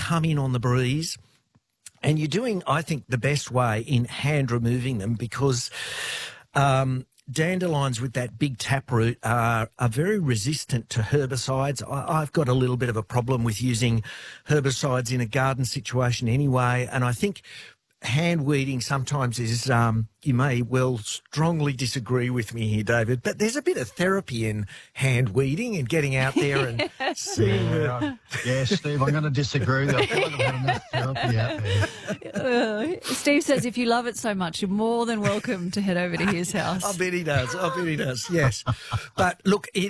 come in on the breeze. And you're doing, I think, the best way in hand removing them because dandelions with that big taproot are very resistant to herbicides. I've got a little bit of a problem with using herbicides in a garden situation anyway, and I think hand weeding sometimes is, you may well strongly disagree with me here, David, but there's a bit of therapy in hand weeding and getting out there and seeing Yeah, Steve, I'm going to disagree. I feel like I've had enough therapy out there. Steve says if you love it so much, you're more than welcome to head over to his house. I bet he does, yes. But look, it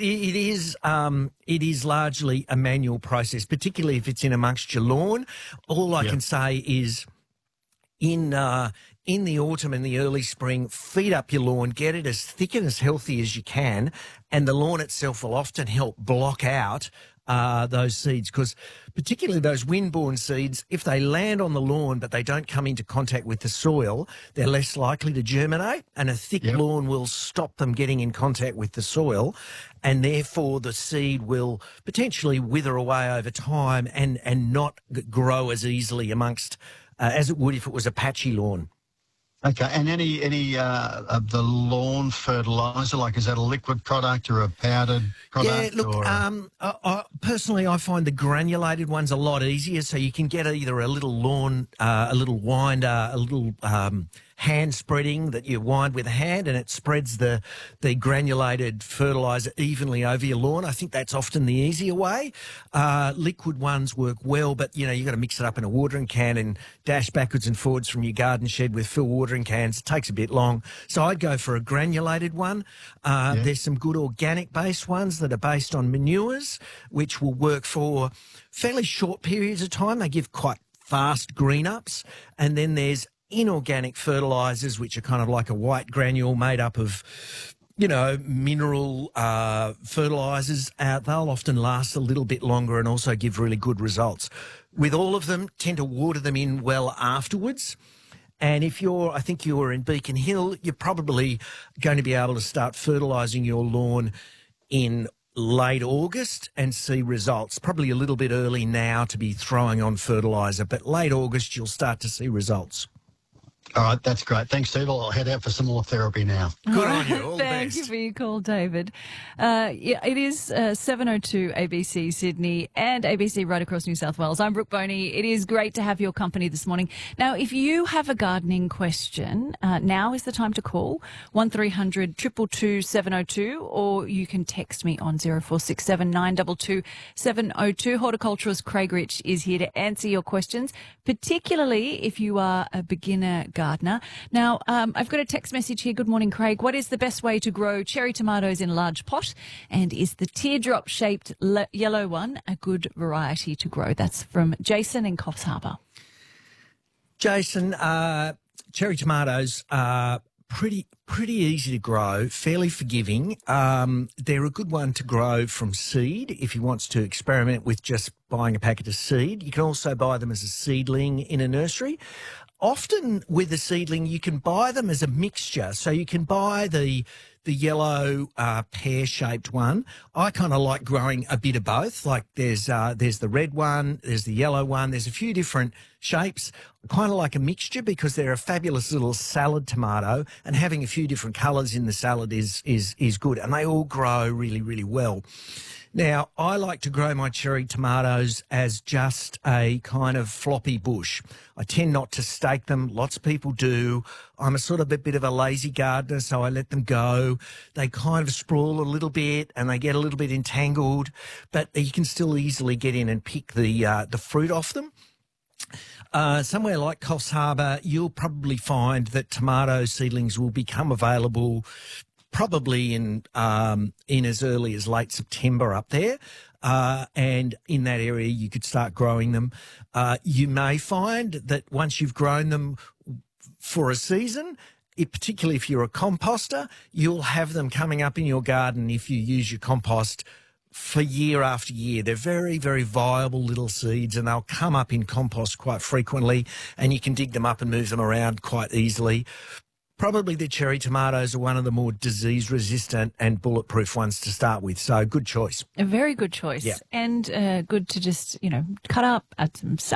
is largely a manual process, particularly if it's in amongst your lawn. All I can say is in the autumn and the early spring, feed up your lawn, get it as thick and as healthy as you can, and the lawn itself will often help block out those seeds, because particularly those wind-borne seeds, if they land on the lawn but they don't come into contact with the soil, they're less likely to germinate, and a thick lawn will stop them getting in contact with the soil, and therefore the seed will potentially wither away over time and not grow as easily amongst as it would if it was a patchy lawn. Okay, and any of the lawn fertiliser, like is that a liquid product or a powdered product? Yeah, look, personally I find the granulated ones a lot easier, so you can get either a little lawn, a little winder, a little hand spreading that you wind with a hand, and it spreads the granulated fertiliser evenly over your lawn. I think that's often the easier way. Liquid ones work well, but you've got to mix it up in a watering can and dash backwards and forwards from your garden shed with full watering cans. It takes a bit long. So I'd go for a granulated one. There's some good organic based ones that are based on manures, which will work for fairly short periods of time. They give quite fast green ups. And then there's inorganic fertilisers, which are kind of like a white granule made up of, mineral fertilisers. They'll often last a little bit longer and also give really good results. With all of them, tend to water them in well afterwards. And I think you're in Beacon Hill, you're probably going to be able to start fertilising your lawn in late August and see results. Probably a little bit early now to be throwing on fertiliser, but late August you'll start to see results. All right, that's great. Thanks, Steve. I'll head out for some more therapy now. Good on you. All the Thank best. you for your call, David. It is 7:02 ABC Sydney and ABC right across New South Wales. I'm Brooke Boney. It is great to have your company this morning. Now, if you have a gardening question, now is the time to call 1300 222 702, or you can text me on 0467 922 702. Horticulturist Craig Rich is here to answer your questions, particularly if you are a beginner gardener. Now, I've got a text message here. Good morning, Craig. What is the best way to grow cherry tomatoes in a large pot? And is the teardrop-shaped yellow one a good variety to grow? That's from Jason in Coffs Harbour. Jason, cherry tomatoes are pretty easy to grow, fairly forgiving. They're a good one to grow from seed if you want to experiment with just buying a packet of seed. You can also buy them as a seedling in a nursery. Often with a seedling, you can buy them as a mixture. So you can buy the yellow pear-shaped one. I kind of like growing a bit of both. Like there's the red one, there's the yellow one. There's a few different shapes. Kind of like a mixture because they're a fabulous little salad tomato, and having a few different colours in the salad is good, and they all grow really, really well. Now, I like to grow my cherry tomatoes as just a kind of floppy bush. I tend not to stake them. Lots of people do. I'm a bit of a lazy gardener, so I let them go. They kind of sprawl a little bit and they get a little bit entangled, but you can still easily get in and pick the fruit off them. Somewhere like Coffs Harbour, you'll probably find that tomato seedlings will become available probably in as early as late September up there. And in that area, you could start growing them. You may find that once you've grown them for a season, particularly if you're a composter, you'll have them coming up in your garden if you use your compost for year after year. They're very, very viable little seeds, and they'll come up in compost quite frequently, and you can dig them up and move them around quite easily. Probably the cherry tomatoes are one of the more disease-resistant and bulletproof ones to start with, so good choice. A very good choice. Yeah. And good to just, cut up, add some